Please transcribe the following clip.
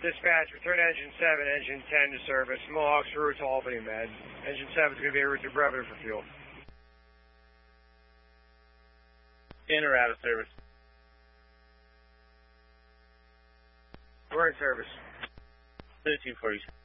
Dispatch, return engine 7, engine 10 to service. Mohawk's route to Albany, Med. Engine 7 is going to be en route to Brevard for fuel. In or out of service? We're in service. 3247.